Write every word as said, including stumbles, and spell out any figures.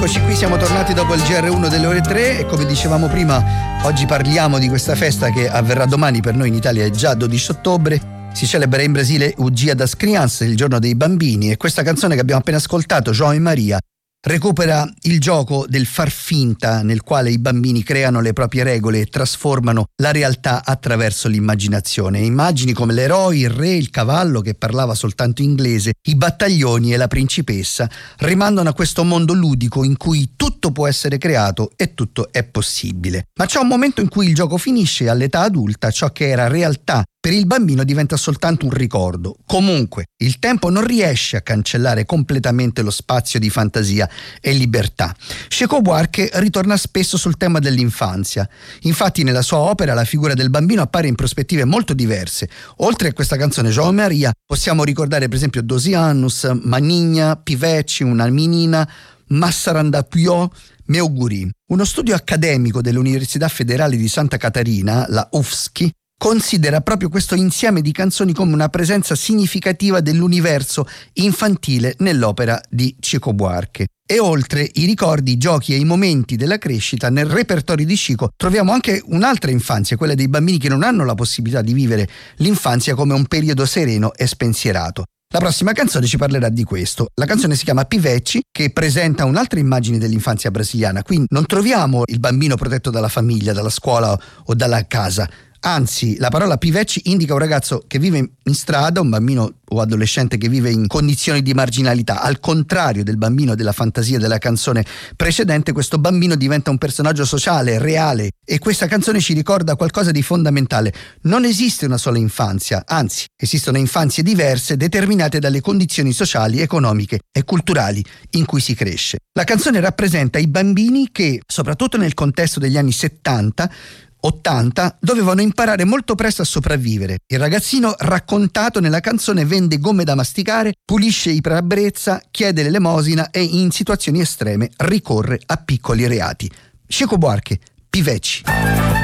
Eccoci qui, siamo tornati dopo il G R uno delle ore tre e come dicevamo prima, oggi parliamo di questa festa che avverrà domani, per noi in Italia è già dodici ottobre. Si celebra in Brasile o Dia das Crianças, il giorno dei bambini, e questa canzone che abbiamo appena ascoltato, João e Maria, recupera il gioco del far finta nel quale i bambini creano le proprie regole e trasformano la realtà attraverso l'immaginazione. Immagini come l'eroe, il re, il cavallo che parlava soltanto inglese, i battaglioni e la principessa rimandano a questo mondo ludico in cui tutto può essere creato e tutto è possibile. Ma c'è un momento in cui il gioco finisce e all'età adulta ciò che era realtà per il bambino diventa soltanto un ricordo. Comunque, il tempo non riesce a cancellare completamente lo spazio di fantasia e libertà. Chico Buarque ritorna spesso sul tema dell'infanzia. Infatti, nella sua opera la figura del bambino appare in prospettive molto diverse. Oltre a questa canzone João Maria, possiamo ricordare per esempio doze anos, Maninha, Pivete, una menina, Massarandapiò, Meu Guri. Uno studio accademico dell'Università Federale di Santa Catarina, la U F S C, considera proprio questo insieme di canzoni come una presenza significativa dell'universo infantile nell'opera di Chico Buarque. E oltre i ricordi, i giochi e i momenti della crescita, nel repertorio di Chico troviamo anche un'altra infanzia, quella dei bambini che non hanno la possibilità di vivere l'infanzia come un periodo sereno e spensierato. La prossima canzone ci parlerà di questo. La canzone si chiama Pivete, che presenta un'altra immagine dell'infanzia brasiliana. Qui non troviamo il bambino protetto dalla famiglia, dalla scuola o dalla casa. Anzi, la parola pivete indica un ragazzo che vive in strada, un bambino o adolescente che vive in condizioni di marginalità. Al contrario del bambino della fantasia della canzone precedente, questo bambino diventa un personaggio sociale, reale, e questa canzone ci ricorda qualcosa di fondamentale. Non esiste una sola infanzia, anzi, esistono infanzie diverse determinate dalle condizioni sociali, economiche e culturali in cui si cresce. La canzone rappresenta i bambini che, soprattutto nel contesto degli anni settanta, ottanta, dovevano imparare molto presto a sopravvivere. Il ragazzino raccontato nella canzone vende gomme da masticare, pulisce i parabrezza, chiede l'elemosina e in situazioni estreme ricorre a piccoli reati. Chico Buarque, Pivete.